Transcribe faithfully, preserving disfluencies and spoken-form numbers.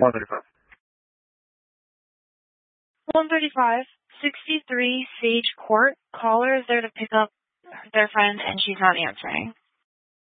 one thirty-five. one thirty-five, sixty-three Sage Court. Caller is there to pick up their friend, and she's not answering.